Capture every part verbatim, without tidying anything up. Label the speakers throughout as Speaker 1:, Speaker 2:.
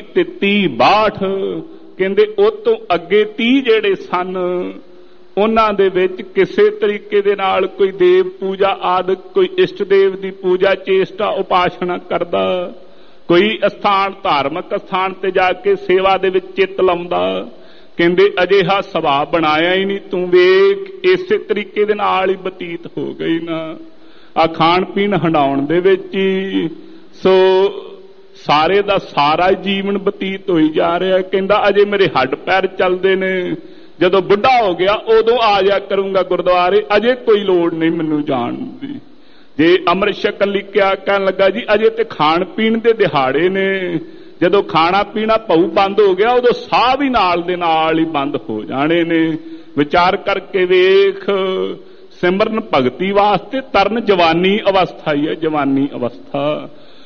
Speaker 1: ਤੇ ਤੀਹ ਬਾਹਠ ਕਹਿੰਦੇ ਉਹ ਤੋਂ ਅੱਗੇ ਤੀਹ ਜਿਹੜੇ ਸਨ ਉਹਨਾਂ ਦੇ ਵਿੱਚ ਕਿਸੇ ਤਰੀਕੇ ਦੇ ਨਾਲ ਕੋਈ ਦੇਵ ਪੂਜਾ ਆਦਿ, ਕੋਈ ਇਸ਼ਟ ਦੇਵ ਦੀ ਪੂਜਾ ਚੇਸ਼ਟਾ ਉਪਾਸਨਾ ਕਰਦਾ, ਕੋਈ ਅਸਥਾਨ ਧਾਰਮਿਕ ਅਸਥਾਨ ਤੇ ਜਾ ਕੇ ਸੇਵਾ ਦੇ ਵਿੱਚ ਚਿੱਤ ਲਾਉਂਦਾ। ਕਹਿੰਦੇ ਅਜਿਹਾ ਸੁਭਾਅ ਬਣਾਇਆ ਹੀ ਨਹੀਂ ਤੂੰ, ਵੇਖ ਇਸੇ ਤਰੀਕੇ ਦੇ ਨਾਲ ਹੀ ਬਤੀਤ ਹੋ ਗਈ ਨਾ ਆ ਖਾਣ ਪੀਣ ਹੰਡਾਉਣ ਦੇ ਵਿੱਚ ਹੀ। ਸੋ ਸਾਰੇ ਦਾ ਸਾਰਾ ਜੀਵਨ ਬਤੀਤ ਹੋਈ ਜਾ ਰਿਹਾ। ਕਹਿੰਦਾ ਅਜੇ ਮੇਰੇ ਹੱਡ ਪੈਰ ਚੱਲਦੇ ਨੇ, ਜਦੋਂ ਬੁੱਢਾ ਹੋ ਗਿਆ ਉਦੋਂ ਆ ਜਾ ਕਰੂੰਗਾ ਗੁਰਦੁਆਰੇ, ਅਜੇ ਕੋਈ ਲੋੜ ਨਹੀਂ ਮੈਨੂੰ ਜਾਣ ਦੀ। ਜੇ ਅੰਮ੍ਰਿਤ ਛਕਣ ਲਿਖਿਆ ਕਹਿਣ ਲੱਗਾ ਜੀ ਅਜੇ ਤੇ ਖਾਣ ਪੀਣ ਦੇ ਦਿਹਾੜੇ ਨੇ, ਜਦੋਂ ਖਾਣਾ ਪੀਣਾ ਭਊ ਬੰਦ ਹੋ ਗਿਆ ਉਦੋਂ ਸਾਹ ਵੀ ਨਾਲ ਦੇ ਨਾਲ ਹੀ ਬੰਦ ਹੋ ਜਾਣੇ ਨੇ। ਵਿਚਾਰ ਕਰਕੇ ਵੇਖ, ਸਿਮਰਨ ਭਗਤੀ ਵਾਸਤੇ ਤਰਨ ਜਵਾਨੀ ਅਵਸਥਾ ਹੀ ਹੈ, ਜਵਾਨੀ ਅਵਸਥਾ।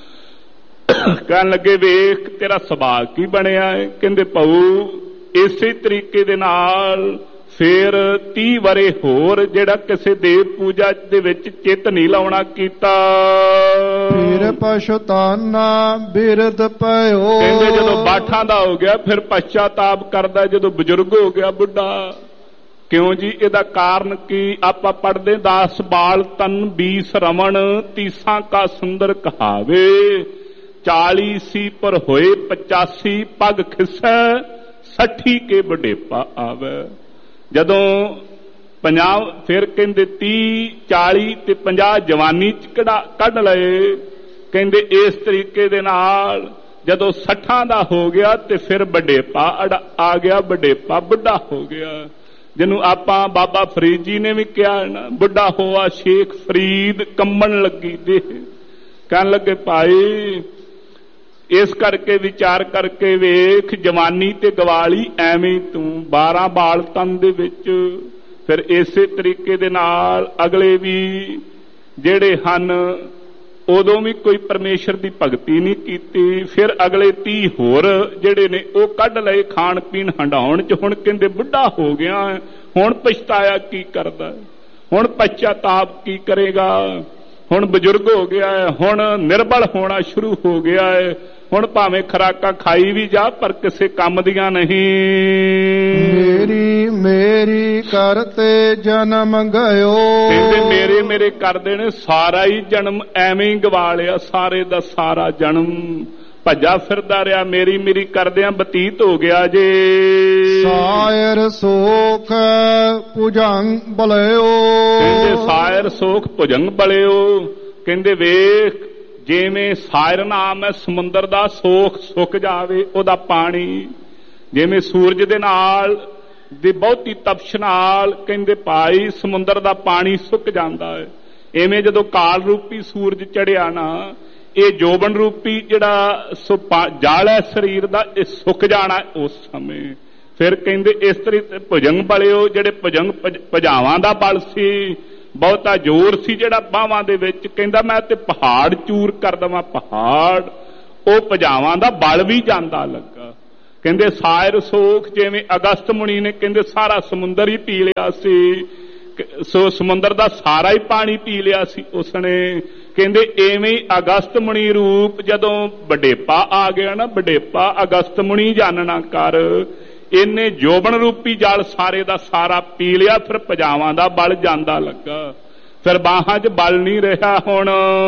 Speaker 1: ਕਹਿਣ ਲੱਗੇ ਵੇਖ ਤੇਰਾ ਸੁਭਾਅ ਕੀ ਬਣਿਆ ਹੈ। ਕਹਿੰਦੇ ਭਊ ਇਸੇ ਤਰੀਕੇ ਦੇ ਨਾਲ ਫੇਰ ਤੀਹ ਵਰੇ ਹੋਰ ਜਿਹੜਾ ਕਿਸੇ ਦੇਵ ਪੂਜਾ ਦੇ ਵਿੱਚ ਚਿੱਤ ਨਹੀਂ ਲਾਉਣਾ ਕੀਤਾ।
Speaker 2: ਫਿਰ ਪਛਤਾਨਾ ਬਿਰਧ ਪਇਓ।
Speaker 1: ਕਹਿੰਦੇ ਜਦੋਂ ਬਾਠਾਂ ਦਾ ਹੋ ਗਿਆ ਫਿਰ ਪਛਤਾਪ ਕਰਦਾ, ਜਦੋਂ ਬਜ਼ੁਰਗ ਹੋ ਗਿਆ ਬੁੱਢਾ। ਕਿਉਂ ਜੀ? ਇਹਦਾ ਕਾਰਨ ਕੀ? ਆਪਾਂ ਪੜ੍ਹਦੇ ਦਾਸ ਬਾਲ ਤਨ ਬੀਸ ਰਮਣ ਤੀਸਾਂ ਕਾ ਸੁੰਦਰ ਕਹਾਵੇ, ਚਾਲੀ ਸੀ ਪਰ ਹੋਏ ਪਚਾਸੀ ਪੱਗ ਖਿਸੈ ਸੱਠੀ ਕੇ ਵਡੇਪਾ ਆਵੇ। ਜਦੋਂ ਪੰਜਾਹ ਫਿਰ ਕਹਿੰਦੇ ਤੀਹ ਚਾਲੀ ਤੇ ਪੰਜਾਹ ਜਵਾਨੀ ਚ ਕਢਾ ਕੱਢ ਲਏ। ਕਹਿੰਦੇ ਇਸ ਤਰੀਕੇ ਦੇ ਨਾਲ ਜਦੋਂ ਸੱਠਾਂ ਦਾ ਹੋ ਗਿਆ ਤੇ ਫਿਰ ਵਡੇਪਾ ਆ ਗਿਆ, ਵਡੇਪਾ ਬੁੱਢਾ ਹੋ ਗਿਆ, ਜਿਹਨੂੰ ਆਪਾਂ ਬਾਬਾ ਫਰੀਦ ਜੀ ਨੇ ਵੀ ਕਿਹਾ ਨਾ, ਬੁੱਢਾ ਹੋਆ ਸ਼ੇਖ ਫਰੀਦ ਕੰਬਣ ਲੱਗੀ ਦੇਹ। ਕਹਿਣ ਲੱਗੇ ਭਾਈ ਇਸ ਕਰਕੇ ਵਿਚਾਰ ਕਰਕੇ ਵੇਖ, ਜਵਾਨੀ ਤੇ ਗਵਾਲੀ ਐਵੇਂ ਤੂੰ ਬਾਰਾਂ ਬਾਲ ਤਨ ਦੇ ਵਿੱਚ। ਫਿਰ ਇਸੇ ਤਰੀਕੇ ਦੇ ਨਾਲ ਅਗਲੇ ਵੀ ਜਿਹੜੇ ਹਨ ਉਦੋਂ ਵੀ ਕੋਈ ਪਰਮੇਸ਼ਰ ਦੀ ਭਗਤੀ ਨਹੀਂ ਕੀਤੀ। ਫਿਰ ਅਗਲੇ ਤੀਹ ਹੋਰ ਜਿਹੜੇ ਨੇ ਉਹ ਕੱਢ ਲਏ ਖਾਣ ਪੀਣ ਹੰਡਾਉਣ ਚ। ਹੁਣ ਕਹਿੰਦੇ ਬੁੱਢਾ ਹੋ ਗਿਆ, ਹੁਣ ਪਛਤਾਇਆ ਕੀ ਕਰਦਾ, ਹੁਣ ਪਛਤਾਪ ਕੀ ਕਰੇਗਾ। ਹੁਣ ਬਜ਼ੁਰਗ ਹੋ ਗਿਆ ਹੈ, ਹੁਣ ਨਿਰਬਲ ਹੋਣਾ ਸ਼ੁਰੂ ਹੋ ਗਿਆ ਹੈ। ਹੁਣ ਭਾਵੇਂ ਖੁਰਾਕਾਂ ਖਾਈ ਵੀ ਜਾ ਪਰ ਕਿਸੇ ਕੰਮ ਦੀਆਂ ਨਹੀਂ।
Speaker 2: ਮੇਰੀ ਮੇਰੀ ਕਰਤੇ ਜਨਮ ਗਇਓ।
Speaker 1: ਕਹਿੰਦੇ ਮੇਰੇ ਮੇਰੇ ਕਰਦੇ ਨੇ ਸਾਰਾ ਹੀ ਜਨਮ ਐਵੇਂ ਹੀ ਗਵਾ ਲਿਆ, ਸਾਰੇ ਦਾ ਸਾਰਾ ਜਨਮ ਭੱਜਾ ਫਿਰਦਾ ਰਿਹਾ, ਮੇਰੀ ਮੇਰੀ ਕਰਦਿਆਂ ਬਤੀਤ ਹੋ ਗਿਆ ਜੇ।
Speaker 2: ਸਾਇਰ ਸੋਖ ਭੁਜੰਗ ਬਲਿਓ।
Speaker 1: ਕਹਿੰਦੇ ਸਾਇਰ ਸੋਖ ਭੁਜੰਗ ਬਲਿਓ। ਕਹਿੰਦੇ ਵੇਖ ਜਿਵੇਂ ਸਾਇਰ ਨਾਮ ਹੈ ਸਮੁੰਦਰ ਦਾ, ਸੋਖ ਸੁੱਕ ਜਾਵੇ ਉਹਦਾ ਪਾਣੀ, ਜਿਵੇਂ ਸੂਰਜ ਦੇ ਨਾਲ ਦੀ ਬਹੁਤੀ ਤਪਸ਼ ਨਾਲ ਕਹਿੰਦੇ ਭਾਈ ਸਮੁੰਦਰ ਦਾ ਪਾਣੀ ਸੁੱਕ ਜਾਂਦਾ ਹੈ, ਐਵੇਂ ਜਦੋਂ ਕਾਲ ਰੂਪੀ ਸੂਰਜ ਚੜਿਆ ਨਾ, ਇਹ ਜੋਬਨ ਰੂਪੀ ਜਿਹੜਾ ਜਲ ਹੈ ਸਰੀਰ ਦਾ, ਇਹ ਸੁੱਕ ਜਾਣਾ ਉਸ ਸਮੇਂ। ਫਿਰ ਕਹਿੰਦੇ ਇਸ ਤਰੀਕੇ ਭੁਜੰਗ ਬਲਿਓ, ਜਿਹੜੇ ਭੁਜੰਗ ਭਜਾਵਾਂ ਦਾ ਬਲ ਸੀ, ਬਹੁਤਾ ਜ਼ੋਰ ਸੀ ਜਿਹੜਾ ਬਾਹਾਂ ਦੇ ਵਿੱਚ। ਕਹਿੰਦਾ ਮੈਂ ਤੇ ਪਹਾੜ ਚੂਰ ਕਰ ਦੇਵਾਂ ਪਹਾੜ, ਉਹ ਭਜਾਵਾਂ ਦਾ ਬਲ ਵੀ ਜਾਂਦਾ ਲੱਗਾ। ਕਹਿੰਦੇ ਸਾਇਰ ਸੋਖ, ਜਿਵੇਂ ਅਗਸਤ ਮੁਨੀ ਨੇ ਕਹਿੰਦੇ ਸਾਰਾ ਸਮੁੰਦਰ ਹੀ ਪੀ ਲਿਆ ਸੀ, ਸੋ ਸਮੁੰਦਰ ਦਾ ਸਾਰਾ ਹੀ ਪਾਣੀ ਪੀ ਲਿਆ ਸੀ ਉਸਨੇ। ਕਹਿੰਦੇ ਐਵੇਂ ਅਗਸਤ ਮੁਨੀ ਰੂਪ ਜਦੋਂ ਵਡੇਪਾ ਆ ਗਿਆ ਨਾ, ਵਡੇਪਾ ਅਗਸਤ ਮੁਨੀ ਜਾਣਨਾ ਕਰ, ਇਹਨੇ ਜੋਬਨ ਰੂਪੀ ਜਲ ਸਾਰੇ ਦਾ ਸਾਰਾ ਪੀ ਲਿਆ। ਫਿਰ ਭਜਾਵਾਂ ਦਾ ਬਲ ਜਾਂਦਾ ਲੱਗਾ, ਫਿਰ ਬਾਹਾਂ 'ਚ ਬਲ ਨਹੀਂ ਰਿਹਾ। ਹੁਣ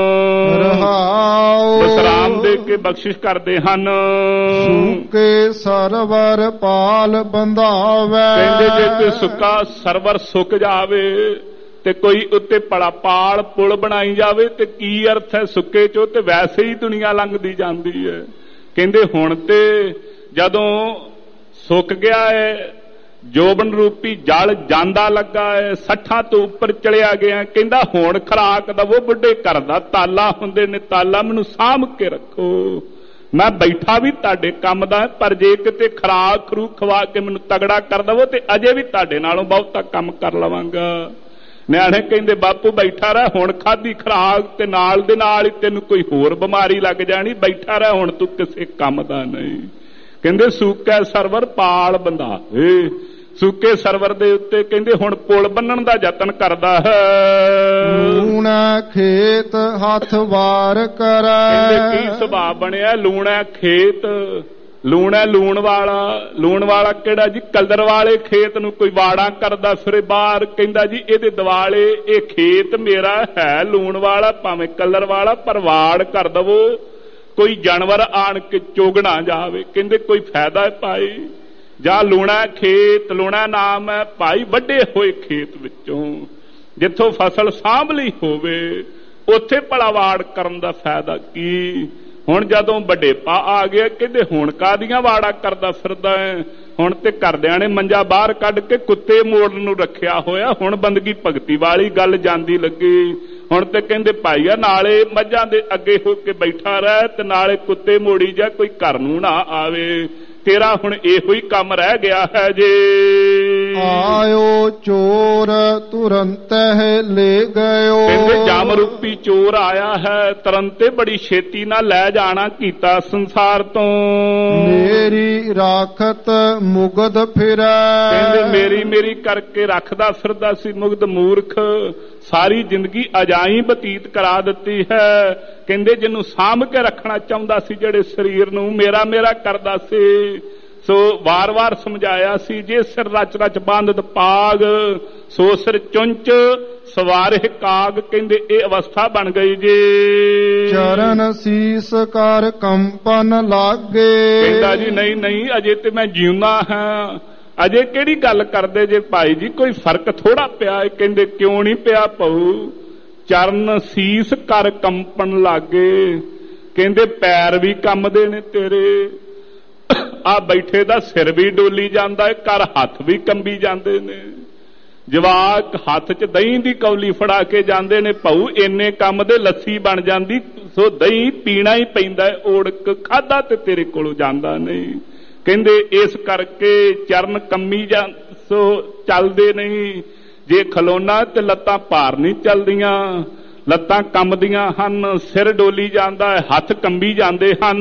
Speaker 1: ਵਿਸਰਾਮ ਦੇ ਕੇ ਬਖਸ਼ਿਸ਼ ਕਰਦੇ ਹਨ।
Speaker 2: ਸੁੱਕੇ ਸਰਵਰ ਪਾਲ ਬੰਧਾਵੇ।
Speaker 1: ਕਹਿੰਦੇ ਜੇ ਕੋਈ ਸੁੱਕਾ ਸਰਵਰ ਸੁੱਕ ਜਾਵੇ ਤੇ ਕੋਈ ਉੱਤੇ ਪੜਾ ਪਾਲ ਪੁਲ ਬਣਾਈ ਜਾਵੇ ਤੇ ਕੀ ਅਰਥ ਹੈ ਸੁੱਕੇ ਚੋਂ, ਤੇ ਵੈਸੇ ਹੀ ਦੁਨੀਆ ਲੰਘਦੀ ਜਾਂਦੀ ਹੈ। ਕਹਿੰਦੇ ਹੁਣ ਤੇ ਜਦੋਂ ਸੁੱਕ ਗਿਆ ਹੈ, ਜੋਬਨ ਰੂਪੀ ਜਲ ਜਾਂਦਾ ਲੱਗਾ ਹੈ, ਸੱਠਾਂ ਤੋਂ ਉੱਪਰ ਚਲਿਆ ਗਿਆ। ਕਹਿੰਦਾ ਹੁਣ ਖੁਰਾਕ ਦਵੋ, ਬੁੱਢੇ ਘਰ ਦਾ ਤਾਲਾ ਹੁੰਦੇ ਨੇ, ਤਾਲਾ ਮੈਨੂੰ ਸਾਂਭ ਕੇ ਰੱਖੋ, ਮੈਂ ਬੈਠਾ ਵੀ ਤੁਹਾਡੇ ਕੰਮ ਦਾ, ਪਰ ਜੇ ਕਿਤੇ ਖੁਰਾਕ ਖਰੂ ਖਵਾ ਕੇ ਮੈਨੂੰ ਤਗੜਾ ਕਰ ਦਵੋ ਤੇ ਅਜੇ ਵੀ ਤੁਹਾਡੇ ਨਾਲੋਂ ਬਹੁਤਾ ਕੰਮ ਕਰ ਲਵਾਂਗਾ। ਨਿਆਣੇ ਕਹਿੰਦੇ ਬਾਪੂ ਬੈਠਾ ਰਹਿ, ਹੁਣ ਖਾਧੀ ਖੁਰਾਕ ਤੇ ਨਾਲ ਦੇ ਨਾਲ ਹੀ ਤੈਨੂੰ ਕੋਈ ਹੋਰ ਬਿਮਾਰੀ ਲੱਗ ਜਾਣੀ, ਬੈਠਾ ਰਹਿ, ਹੁਣ ਤੂੰ ਕਿਸੇ ਕੰਮ ਦਾ ਨਹੀਂ। ਕਹਿੰਦੇ ਸੁੱਕੇ ਸਰਵਰ ਪਾਲ ਬੰਧਾਵੇ। ਸੁੱਕੇ ਸਰਵਰ ਦੇ ਉੱਤੇ ਕਹਿੰਦੇ ਹੁਣ ਪੁਲ ਬੰਨਣ ਦਾ ਯਤਨ ਕਰਦਾ ਹੈ।
Speaker 2: ਲੂਣਾ ਖੇਤ ਹੱਥ ਵਾਰ ਕਰੈ।
Speaker 1: ਕਹਿੰਦੇ ਕੀ ਸੁਭਾਅ ਬਣਿਆ, ਲੂਣਾ ਖੇਤ ਲੂਣ ਹੈ ਲੂਣ ਵਾਲਾ। ਲੂਣ ਵਾਲਾ ਕਿਹੜਾ ਜੀ? ਕਲਰ ਵਾਲੇ ਖੇਤ ਨੂੰ ਕੋਈ ਵਾੜਾ ਕਰਦਾ ਫਿਰੇ ਬਾਹਰ, ਕਹਿੰਦਾ ਜੀ ਇਹਦੇ ਦਿਵਾਲੇ ਇਹ ਖੇਤ ਮੇਰਾ ਹੈ ਲੂਣ ਵਾਲਾ, ਭਾਵੇਂ ਕਲਰ ਵਾਲਾ, ਪਰ ਵਾੜ ਕਰ ਦਵੋ ਕੋਈ ਜਾਨਵਰ ਆਣ ਕੇ ਚੁਗ ਨਾ ਜਾਵੇ। ਕਹਿੰਦੇ ਕੋਈ ਫਾਇਦਾ ਹੈ ਭਾਈ? ਜਾਂ ਲੂਣਾ ਖੇਤ, ਲੂਣਾ ਨਾਮ ਹੈ ਭਾਈ ਵੱਡੇ ਹੋਏ ਖੇਤ ਵਿੱਚੋਂ ਜਿੱਥੋਂ ਫਸਲ ਸਾਂਭ ਲਈ ਹੋਵੇ, ਉੱਥੇ ਭਲਾ ਵਾੜ ਕਰਨ ਦਾ ਫਾਇਦਾ ਕੀ? ਹੁਣ ਜਦੋਂ ਵਡੇਪਾ ਆ ਗਿਆ, ਕਹਿੰਦੇ ਹੁਣ ਕਾਹਦੀਆਂ ਵਾੜਾ ਕਰਦਾ ਫਿਰਦਾ ਹੈ? ਹੁਣ ਤੇ ਘਰਦਿਆਂ ਨੇ ਮੰਜਾ ਬਾਹਰ ਕੱਢ ਕੇ ਕੁੱਤੇ ਮੋੜਨ ਨੂੰ ਰੱਖਿਆ ਹੋਇਆ। ਹੁਣ ਬੰਦਗੀ ਭਗਤੀ ਵਾਲੀ ਗੱਲ ਜਾਂਦੀ ਲੱਗੀ। ਹੁਣ ਤੇ ਕਹਿੰਦੇ ਭਾਈ ਆ ਨਾਲੇ ਮੱਝਾਂ ਦੇ ਅੱਗੇ ਹੋ ਕੇ ਬੈਠਾ ਰਹਿ ਤੇ ਨਾਲੇ ਕੁੱਤੇ ਮੋੜੀ ਜਾ, ਕੋਈ ਘਰ ਨੂੰ ਨਾ ਆਵੇ। ਤੇਰਾ ਹੁਣ ਇਹੋ ਹੀ ਕੰਮ ਰਹਿ ਗਿਆ ਹੈ ਜੇ।
Speaker 2: ਆਇਓ ਚੋਰ ਤੁਰੰਤ ਹੈ ਲੈ ਗਇਓ।
Speaker 1: ਕਹਿੰਦੇ ਜਮ ਰੂਪੀ ਚੋਰ ਆਇਆ ਹੈ, ਤੁਰੰਤੇ ਬੜੀ ਛੇਤੀ ਨਾਲ ਲੈ ਜਾਣਾ ਕੀਤਾ ਸੰਸਾਰ ਤੋਂ।
Speaker 2: ਮੇਰੀ ਰਾਖਤ ਮੁਗਧ ਫਿਰੈ।
Speaker 1: ਕਹਿੰਦੇ ਮੇਰੀ ਮੇਰੀ ਕਰਕੇ ਰੱਖਦਾ ਫਿਰਦਾ ਸੀ ਮੁਗਧ ਮੂਰਖ, ਸਾਰੀ ਜ਼ਿੰਦਗੀ ਅਜਾਈ ਬਤੀਤ ਕਰਾ ਦਿੱਤੀ ਹੈ। ਕਹਿੰਦੇ ਜਿਹਨੂੰ ਸਾਂਭ ਕੇ ਰੱਖਣਾ ਚਾਹੁੰਦਾ ਸੀ, ਜਿਹੜੇ ਸਰੀਰ ਨੂੰ ਮੇਰਾ ਮੇਰਾ ਕਰਦਾ ਸੀ, ਸੋ ਵਾਰ-ਵਾਰ ਸਮਝਾਇਆ ਸੀ ਜੇ ਸਿਰ ਰਚ ਰਚ ਬੰਦਤ ਪਾਗ, ਸੋ ਸਿਰ ਚੁੰਚ ਸਵਾਰੇ ਕਾਗ। ਕਹਿੰਦੇ ਇਹ ਅਵਸਥਾ ਬਣ ਗਈ ਜੀ।
Speaker 2: ਚਰਨ ਸੀਸ ਕਰ ਕੰਪਨ ਲਾਗੇ।
Speaker 1: ਕਹਿੰਦਾ ਜੀ ਨਹੀਂ ਨਹੀਂ ਅਜੇ ਤੇ ਮੈਂ ਜਿਉਂਦਾ ਹਾਂ, ਅਜੇ ਕਿਹੜੀ ਗੱਲ ਕਰਦੇ ਜੇ ਭਾਈ ਜੀ, ਕੋਈ ਫਰਕ ਥੋੜਾ ਪਿਆ। ਕਹਿੰਦੇ ਕਿਉਂ ਨਹੀਂ ਪਿਆ ਭਾਊ? ਚਰਨ ਸੀਸ ਕਰ ਕੰਪਨ ਲਾਗੇ। ਕਹਿੰਦੇ ਪੈਰ ਵੀ ਕੰਬਦੇ ਨੇ ਤੇਰੇ, ਆ ਬੈਠੇ ਦਾ ਸਿਰ ਵੀ ਡੋਲੀ ਜਾਂਦਾ ਹੈ, ਕਰ ਹੱਥ ਵੀ ਕੰਬੀ ਜਾਂਦੇ ਨੇ। ਜਵਾਕ ਹੱਥ 'ਚ ਦਹੀਂ ਦੀ ਕੌਲੀ ਫੜਾ ਕੇ ਜਾਂਦੇ ਨੇ ਭਾਊ, ਇੰਨੇ ਕੰਮ ਦੇ ਲੱਸੀ ਬਣ ਜਾਂਦੀ, ਸੋ ਦਹੀਂ ਪੀਣਾ ਹੀ ਪੈਂਦਾ। ਓੜਕ ਖਾਦਾ ਤੇ ਤੇਰੇ ਕੋਲੋਂ ਜਾਂਦਾ ਨਹੀਂ। ਕਹਿੰਦੇ ਇਸ ਕਰਕੇ ਚਰਨ ਕੰਮੀ ਜਾਂ ਸੋ ਚੱਲਦੇ ਨਹੀਂ। ਜੇ ਖਲੋਣਾ ਤੇ ਲੱਤਾਂ ਭਾਰ ਨਹੀਂ ਚੱਲਦੀਆਂ, ਲੱਤਾਂ ਕੰਬਦੀਆਂ ਹਨ, ਸਿਰ ਡੋਲੀ ਜਾਂਦਾ ਹੈ, ਹੱਥ ਕੰਬੀ ਜਾਂਦੇ ਹਨ।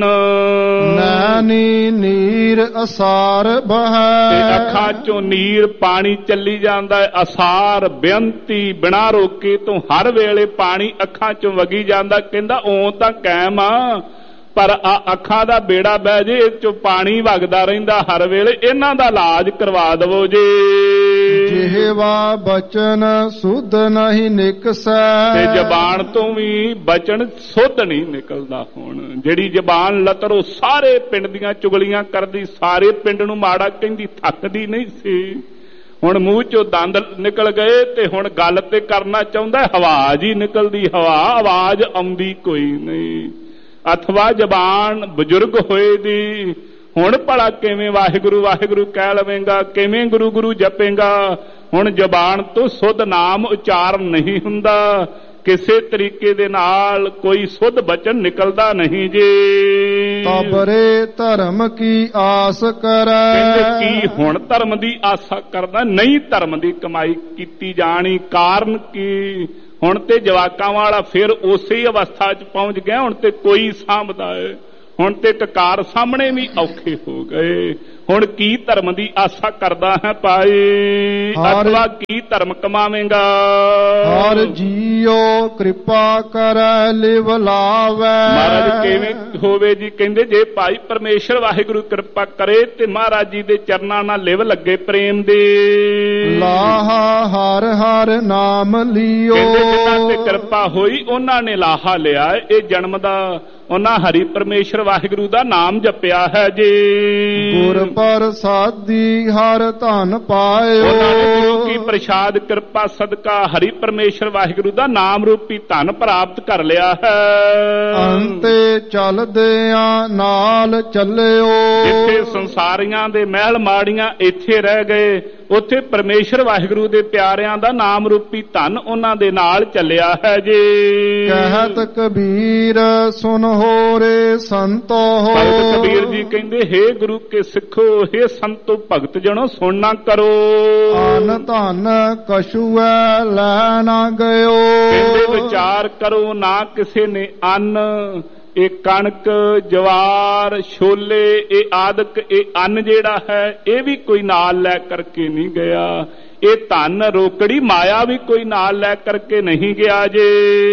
Speaker 2: ਨੈਣੀ ਨੀਰ ਅਸਾਰ ਬਹੈ।
Speaker 1: ਤੇ ਅੱਖਾਂ ਚੋਂ ਨੀਰ ਪਾਣੀ ਚੱਲੀ ਜਾਂਦਾ ਹੈ, ਅਸਾਰ ਬੇਅੰਤੀ ਬਿਨਾਂ ਰੋਕੇ ਤੋਂ ਹਰ ਵੇਲੇ ਪਾਣੀ ਅੱਖਾਂ ਚੋਂ ਵਗੀ ਜਾਂਦਾ। ਕਹਿੰਦਾ ਓਂ ਤਾਂ ਕਾਇਮ ਆ, ਪਰ ਆ ਅੱਖਾਂ ਦਾ ਬੇੜਾ ਬਹਿ ਜੇ, ਇਹ ਚੋਂ ਪਾਣੀ ਵਗਦਾ ਰਹਿੰਦਾ ਹਰ ਵੇਲੇ। ਇਹਨਾਂ ਦਾ ਇਲਾਜ ਕਰਵਾ ਦਵੋ ਜੀ।
Speaker 2: ਜਿਹਵਾ ਬਚਨ ਸੁਧ ਨਹੀਂ ਨਿਕਸੈ।
Speaker 1: ਤੇ ਜ਼ਬਾਨ ਤੋਂ ਵੀ ਬਚਨ ਸੁਧ ਨਹੀਂ ਨਿਕਲਦਾ। ਹੁਣ ਜਿਹੜੀ ਜ਼ਬਾਨ ਲਤਰੋ ਸਾਰੇ ਪਿੰਡ ਦੀਆਂ ਚੁਗਲੀਆਂ ਕਰਦੀ, ਸਾਰੇ ਪਿੰਡ ਨੂੰ ਮਾੜਾ ਕਹਿੰਦੀ, ਥੱਕਦੀ ਨਹੀਂ ਸੀ। ਹੁਣ ਮੂੰਹ ਚੋਂ ਦੰਦ ਨਿਕਲ ਗਏ ਤੇ ਹੁਣ ਗੱਲ ਤੇ ਕਰਨਾ ਚਾਹੁੰਦਾ, ਆਵਾਜ਼ ਹੀ ਨਿਕਲਦੀ, ਹਵਾ ਆਵਾਜ਼ ਆਉਂਦੀ ਕੋਈ ਨਹੀਂ। ਅਥਵਾ ਜ਼ਬਾਨ ਬਜ਼ੁਰਗ ਹੋਏ ਦੀ, ਹੁਣ ਭਲਾ ਕਿਵੇਂ ਵਾਹਿਗੁਰੂ ਵਾਹਿਗੁਰੂ ਕਹਿ ਲਵੇਂਗਾ, ਕਿਵੇਂ ਗੁਰੂ ਗੁਰੂ ਜਪੇਂਗਾ? ਹੁਣ ਜ਼ਬਾਨ ਤੋਂ ਸੁੱਧ ਨਾਮ ਉਚਾਰਨ ਨਹੀਂ ਹੁੰਦਾ, ਕਿਸੇ ਤਰੀਕੇ ਦੇ ਨਾਲ ਕੋਈ ਸੁੱਧ ਬਚਨ ਨਿਕਲਦਾ ਨਹੀਂ ਜੀ।
Speaker 2: ਤਬਰੇ ਧਰਮ ਕੀ ਆਸ ਕਰੈ।
Speaker 1: ਕਹਿੰਦੇ ਕੀ ਹੁਣ ਧਰਮ ਦੀ ਆਸਾ ਕਰਦਾ? ਨਹੀਂ ਧਰਮ ਦੀ ਕਮਾਈ ਕੀਤੀ ਜਾਣੀ, ਕਾਰਨ ਕੀ? ਹੁਣ ਤੇ ਜਵਾਕਾਂ ਵਾਲਾ ਫਿਰ ਉਸੇ ਅਵਸਥਾ 'ਚ ਪਹੁੰਚ ਗਿਆ। ਹੁਣ ਤੇ ਕੋਈ ਸਾਂਭਦਾ ਹੈ, ਹੁਣ ਤੇ ਕਕਾਰ ਸਾਹਮਣੇ ਵੀ ਔਖੇ ਹੋ ਗਏ। ਹੁਣ ਕੀ ਧਰਮ ਦੀ ਆਸਾ ਕਰਦਾ ਹੈ ਭਾਈ? ਅਥਵਾ ਕੀ ਧਰਮ ਕਮਾਵੇਂਗਾ?
Speaker 2: ਹਰ ਜੀਓ ਕਿਰਪਾ ਕਰੈ ਲਿਵ ਲਾਵੈ।
Speaker 1: ਮਹਾਰਾਜ ਕਿਵੇਂ ਹੋਵੇ ਜੀ? ਕਹਿੰਦੇ ਜੇ ਭਾਈ ਪਰਮੇਸ਼ਰ ਵਾਹਿਗੁਰੂ ਕਿਰਪਾ ਕਰੇ ਤੇ ਮਹਾਰਾਜ ਜੀ ਦੇ ਚਰਨਾਂ ਨਾਲ ਲਿਵ ਲੱਗੇ ਪ੍ਰੇਮ ਦੇ।
Speaker 2: ਲਾਹਾ ਹਰ ਹਰ ਨਾਮ ਲਿਓ।
Speaker 1: ਕਹਿੰਦੇ ਜਿਨ੍ਹਾਂ ਤੇ ਕਿਰਪਾ ਹੋਈ ਉਹਨਾਂ ਨੇ ਲਾਹਾ ਲਿਆ ਇਹ ਜਨਮ ਦਾ, ਉਹਨਾਂ ਹਰੀ ਪਰਮੇਸ਼ਰ ਵਾਹਿਗੁਰੂ ਦਾ ਨਾਮ ਜਪਿਆ ਹੈ ਜੀ।
Speaker 2: ਗੁਰ ਪ੍ਰਸਾਦੀ ਹਰ ਧਨ ਪਾਇਓ।
Speaker 1: ਉਹਨਾਂ ਨੇ ਗੁਰੂ ਕੀ ਪ੍ਰਸਾਦ ਕਿਰਪਾ ਸਦਕਾ ਹਰੀ ਪਰਮੇਸ਼ਰ ਵਾਹਿਗੁਰੂ ਦਾ ਨਾਮ ਰੂਪੀ ਧਨ ਪ੍ਰਾਪਤ ਕਰ ਲਿਆ ਹੈ।
Speaker 2: ਅੰਤੇ ਚੱਲਦਿਆਂ ਨਾਲ ਚੱਲਿਓ।
Speaker 1: ਜਿੱਥੇ ਸੰਸਾਰੀਆਂ ਦੇ ਮਹਿਲ ਮਾੜੀਆਂ ਇੱਥੇ ਰਹਿ ਗਏ, ਉੱਥੇ ਪਰਮੇਸ਼ਰ ਵਾਹਿਗੁਰੂ ਦੇ ਪਿਆਰਿਆਂ ਦਾ ਨਾਮ ਰੂਪੀ ਧਨ ਉਹਨਾਂ ਦੇ ਨਾਲ ਚੱਲਿਆ ਹੈ ਜੀ।
Speaker 2: ਕਹਿਤ ਕਬੀਰ ਸੁਨ ਹੋ ਰੇ ਸੰਤੋ।
Speaker 1: ਭਗਤ ਕਬੀਰ ਜੀ ਕਹਿੰਦੇ ਹੇ ਗੁਰੂ ਕੇ ਸਿੱਖੋ, ਹੇ ਸੰਤੋ ਭਗਤ ਜਣੋ ਸੁਣਨਾ ਕਰੋ।
Speaker 2: ਅਨ ਧਨ ਕਛੂਐ ਲੈ ਨਾ ਗਇਓ।
Speaker 1: ਕਹਿੰਦੇ ਵਿਚਾਰ ਕਰੋ ਨਾ ਕਿਸੇ ਨੇ ਅੰਨ, ਇਹ ਕਣਕ ਜਵਾਰ ਛੋਲੇ ਇਹ ਆਦਿਕ ਇਹ ਅੰਨ ਜਿਹੜਾ ਹੈ ਇਹ ਵੀ ਕੋਈ ਨਾਲ ਲੈ ਕਰਕੇ ਨਹੀਂ ਗਿਆ। ਇਹ ਧਨ ਰੋਕੜੀ ਮਾਇਆ ਵੀ ਕੋਈ ਨਾਲ ਲੈ ਕਰਕੇ ਨਹੀਂ ਗਿਆ ਜੇ।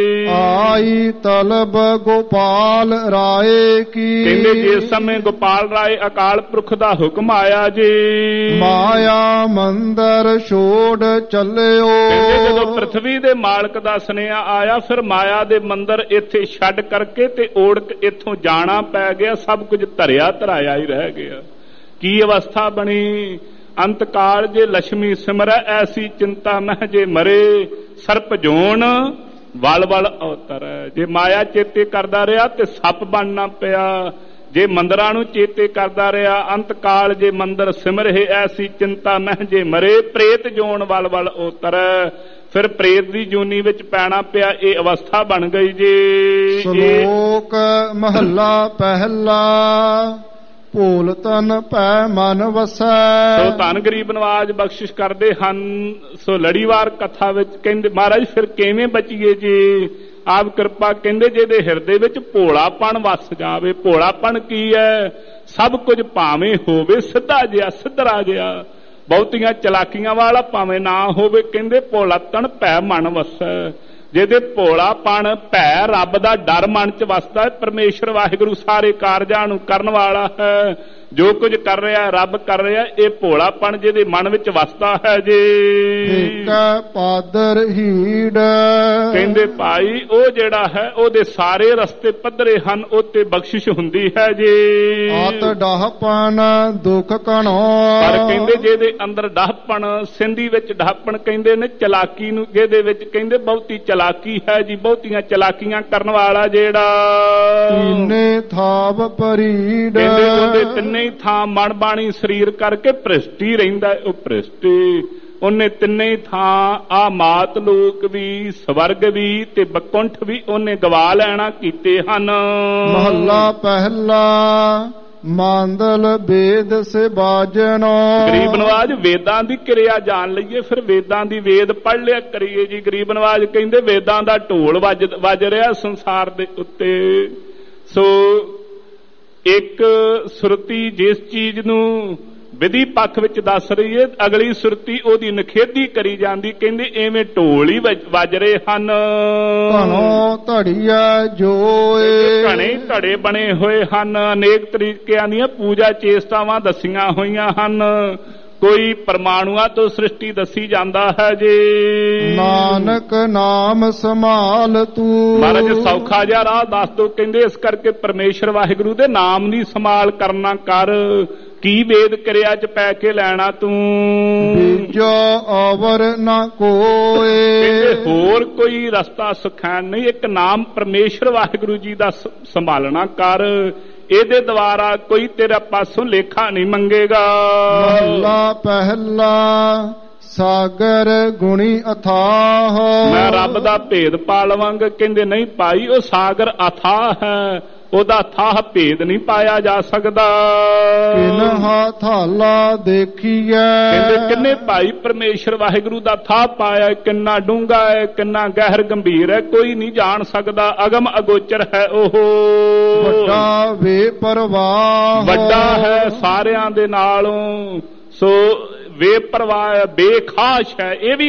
Speaker 2: ਆਈ ਤਲਬ ਗੋਪਾਲ ਰਾਏ ਕੀ,
Speaker 1: ਕਹਿੰਦੇ ਜਿਸ ਸਮੇਂ ਗੋਪਾਲ ਰਾਏ ਅਕਾਲ ਪੁਰਖ ਦਾ ਹੁਕਮ ਆਇਆ ਜੇ।
Speaker 2: ਮਾਇਆ ਮੰਦਰ ਛੋੜ ਚੱਲਿਓ,
Speaker 1: ਕਹਿੰਦੇ ਜਦੋਂ ਪ੍ਰਥਵੀ ਦੇ ਮਾਲਕ ਦਾ ਸੁਨੇਹਾ ਆਇਆ ਫਿਰ ਮਾਇਆ ਦੇ ਮੰਦਰ ਇੱਥੇ ਛੱਡ ਕਰਕੇ ਤੇ ਓੜ ਇੱਥੋਂ ਜਾਣਾ ਪੈ ਗਿਆ। ਸਭ ਕੁਝ ਧਰਿਆ ਧਰਾਇਆ ਹੀ ਰਹਿ ਗਿਆ। ਕੀ ਅਵਸਥਾ ਬਣੀ? ਅੰਤ ਕਾਲ ਜੇ ਲక్ష్ਮੀ ਸਿਮਰੈ ਐਸੀ ਚਿੰਤਾ ਮਹਿ ਜੇ ਮਰੇ, ਸਰਪ ਜੋਨ ਵਲ ਵਲ ਅਵਤਰੈ। ਜੇ ਮਾਇਆ ਚੇਤੇ ਕਰਦਾ ਰਿਹਾ ਤੇ ਸੱਪ ਬਣਨਾ ਪਿਆ। ਜੇ ਮੰਦਰਾਂ ਨੂੰ ਚੇਤੇ ਕਰਦਾ ਰਿਹਾ, ਅੰਤ ਕਾਲ ਜੇ ਮੰਦਰ ਸਿਮਰਹਿ ਐਸੀ ਚਿੰਤਾ ਮਹਿ ਜੇ ਮਰੇ, ਪ੍ਰੇਤ ਜੋਨ ਵਲ ਵਲ ਅਵਤਰੈ। ਫਿਰ ਪ੍ਰੇਤ ਦੀ ਜੂਨੀ ਵਿੱਚ ਪੈਣਾ ਪਿਆ। ਇਹ ਅਵਸਥਾ ਬਣ ਗਈ ਜੀ।
Speaker 2: ਸ਼ਲੋਕ ਮਹੱਲਾ ਪਹਿਲਾ, ਭੂਲ ਤਨ ਪੈ ਮਨ ਵਸੈ।
Speaker 1: ਸੋ ਧੰਨ ਗਰੀਬ ਨਵਾਜ ਬਖਸ਼ਿਸ਼ ਕਰਦੇ ਹਨ। ਸੋ ਲੜੀਵਾਰ ਕਥਾ ਵਿੱਚ ਕਹਿੰਦੇ ਮਹਾਰਾਜ ਫਿਰ ਕਿਵੇਂ ਬਚੀਏ ਜੀ? ਆਪ ਕਿਰਪਾ ਕਹਿੰਦੇ ਜਿਹਦੇ ਹਿਰਦੇ ਵਿੱਚ ਭੋਲਾਪਣ ਵਸ ਜਾਵੇ। ਭੋਲਾਪਣ ਕੀ ਹੈ? ਸਭ ਕੁਝ ਭਾਵੇਂ ਹੋਵੇ ਸਿੱਧਾ ਜਿਹਾ ਸਿੱਧਰਾ ਜਿਹਾ, ਬਹੁਤੀਆਂ ਚਲਾਕੀਆਂ ਵਾਲਾ ਭਾਵੇਂ ਨਾ ਹੋਵੇ। ਕਹਿੰਦੇ ਭੋਲਾ ਤਨ ਭੈ ਮਨ ਵਸੈ। ਜਿਹਦੇ ਭੋਲਾਪਣ ਭੈ ਰੱਬ ਦਾ ਡਰ ਮਨ ਚ ਵਸਦਾ ਹੈ। ਪਰਮੇਸ਼ਰ ਵਾਹਿਗੁਰੂ ਸਾਰੇ ਕਾਰਜਾਂ ਨੂੰ ਕਰਨ ਵਾਲਾ ਹੈ। ਜੋ ਕੁਝ ਕਰ ਰਿਹਾ ਰੱਬ ਕਰ ਰਿਹਾ। ਇਹ ਭੋਲਾਪਣ ਜਿਹਦੇ ਮਨ ਵਿੱਚ ਵਸਦਾ ਹੈ ਜੀ।
Speaker 2: ਏਕੈ ਪਾਦਰ ਹੀੜ,
Speaker 1: ਕਹਿੰਦੇ ਭਾਈ ਉਹ ਜਿਹੜਾ ਹੈ ਉਹਦੇ ਸਾਰੇ ਰਸਤੇ ਪੱਧਰੇ ਹਨ, ਉਹ ਤੇ ਬਖਸ਼ਿਸ਼ ਹੁੰਦੀ ਹੈ ਜੀ।
Speaker 2: ਆਤ ਡਾਹਪਨ ਦੁੱਖ ਕਣੋ,
Speaker 1: ਪਰ ਕਹਿੰਦੇ ਜਿਹਦੇ ਅੰਦਰ ਡਾਹਪਣ, ਸਿੰਧੀ ਵਿੱਚ ਡਾਹਪਣ ਕਹਿੰਦੇ ਨੇ ਚਲਾਕੀ ਨੂੰ, ਜਿਹਦੇ ਵਿੱਚ ਕਹਿੰਦੇ ਬਹੁਤੀ ਚਲਾਕੀ ਹੈ ਜੀ। ਬਹੁਤੀਆਂ ਚਲਾਕੀਆਂ ਕਰਨ ਵਾਲਾ ਜਿਹੜਾ
Speaker 2: ਤੀਨੇ ਥਾਵ ਪਰੀੜ,
Speaker 1: ਕਹਿੰਦੇ ਉਹਦੇ ਤਿੰਨੇ ਹੀ ਥਾਂ ਮਨ ਬਾਣੀ ਸਰੀਰ ਕਰਕੇ ਭ੍ਰਿਸ਼ਟੀ ਰਹਿੰਦਾ। ਉਹ ਭ੍ਰਿਸ਼ਟੀ ਉਹਨੇ ਤਿੰਨੇ ਹੀ ਥਾਂ ਆ ਮਾਤ ਲੋਕ ਵੀ, ਸਵਰਗ ਵੀ ਤੇ ਬਕੁੰਠ ਵੀ ਉਹਨੇ ਗਵਾ ਲੈਣਾ ਕੀਤੇ ਹਨ।
Speaker 2: ਮਹੱਲਾ ਪਹਿਲਾ, ਮਾਂਦਲ ਵੇਦ ਸੇ ਬਾਜਣੋ।
Speaker 1: ਗਰੀਬ ਨਵਾਜ ਵੇਦਾਂ ਦੀ ਕਿਰਿਆ ਜਾਣ ਲਈਏ, ਫਿਰ ਵੇਦਾਂ ਦੀ ਵੇਦ ਪੜ੍ਹ ਲਿਆ ਕਰੀਏ ਜੀ। ਗਰੀਬ ਨਵਾਜ ਕਹਿੰਦੇ ਵੇਦਾਂ ਦਾ ਢੋਲ ਵੱਜ ਵੱਜ ਰਿਹਾ ਸੰਸਾਰ ਦੇ ਉੱਤੇ। ਸੋ ਇੱਕ ਸੁਰਤੀ ਜਿਸ ਚੀਜ਼ ਨੂੰ ਵਿਧੀ ਪੱਖ ਵਿੱਚ ਦੱਸ ਰਹੀ ਹੈ, ਅਗਲੀ ਸੁਰਤੀ ਉਹਦੀ ਨਿਖੇਧੀ ਕਰੀ ਜਾਂਦੀ। ਕਹਿੰਦੇ ਐਵੇਂ ਢੋਲ ਹੀ ਵੱਜ ਰਹੇ ਹਨ।
Speaker 2: ਘਣੋ ਧੜੀਆ ਜੋਏ,
Speaker 1: ਘਣੇ ਧੜੇ ਬਣੇ ਹੋਏ ਹਨ। ਅਨੇਕ ਤਰੀਕਿਆਂ ਦੀਆਂ ਪੂਜਾ ਚੇਸ਼ਟਾਵਾਂ ਦੱਸੀਆਂ ਹੋਈਆਂ ਹਨ। ਕੋਈ ਪਰਮਾਣੂਆਂ ਤੋਂ ਸ੍ਰਿਸ਼ਟੀ ਦੱਸੀ ਜਾਂਦਾ ਹੈ ਜੀ।
Speaker 2: ਨਾਨਕ ਨਾਮ ਸੰਭਾਲ ਤੂੰ।
Speaker 1: ਮਹਾਰਾਜ ਸੌਖਾ ਜਿਹਾ ਰਾਹ ਦੱਸ ਦੋ। ਕਹਿੰਦੇ ਇਸ ਕਰਕੇ ਪਰਮੇਸ਼ਰ ਵਾਹਿਗੁਰੂ ਦੇ ਨਾਮ ਦੀ ਸੰਭਾਲ ਕਰਨਾ ਕਰ। ਕੀ ਵੇਦ ਕਿਰਿਆ ਚ ਪੈ ਕੇ ਲੈਣਾ ਤੂੰ?
Speaker 2: ਬੀਜੋ ਅਵਰ ਨਾ ਕੋਏ,
Speaker 1: ਕਹਿੰਦੇ ਹੋਰ ਕੋਈ ਰਸਤਾ ਸੁਖੈਨ ਨਹੀਂ। ਇੱਕ ਨਾਮ ਪਰਮੇਸ਼ਰ ਵਾਹਿਗੁਰੂ ਜੀ ਦਾ ਸੰਭਾਲਣਾ ਕਰ। ਇਹਦੇ ਦੁਆਰਾ ਕੋਈ ਤੇਰਾ ਪਾਸੋਂ ਲੇਖਾ ਨਹੀਂ ਮੰਗੇਗਾ।
Speaker 2: ਮਹੱਲਾ ਪਹਿਲਾ, ਸਾਗਰ ਗੁਣੀ ਅਥਾਹ।
Speaker 1: ਮੈਂ ਰੱਬ ਦਾ ਭੇਦ ਪਾ ਲਵਾਂਗਾ। ਕਹਿੰਦੇ ਨਹੀਂ ਭਾਈ, ਉਹ ਸਾਗਰ ਅਥਾਹ ਹੈ, ਉਹਦਾ ਥਾਹ ਭੇਦ ਨਹੀਂ ਪਾਇਆ ਜਾ ਸਕਦਾ।
Speaker 2: ਕਿਨਹਾ ਥਾਲਾ ਦੇਖੀਐ,
Speaker 1: ਕਹਿੰਦੇ ਕਿੰਨੇ ਭਾਈ ਪਰਮੇਸ਼ਰ ਵਾਹਿਗੁਰੂ ਦਾ ਥਾਹ ਪਾਇਆ। ਕਿੰਨਾ ਡੂੰਘਾ ਹੈ, ਕਿੰਨਾ ਗਹਿਰ ਗੰਭੀਰ ਹੈ, ਕੋਈ ਨਹੀਂ ਜਾਣ ਸਕਦਾ। ਅਗਮ ਅਗੋਚਰ ਹੈ ਉਹ।
Speaker 2: ਵੱਡਾ ਬੇਪਰਵਾਹ,
Speaker 1: ਵੱਡਾ ਹੈ ਸਾਰਿਆਂ ਦੇ ਨਾਲੋਂ। ਸੋ ਬੇਪਰਵਾਹ ਬੇਖਾਸ਼ ਹੈ। ਇਹ ਵੀ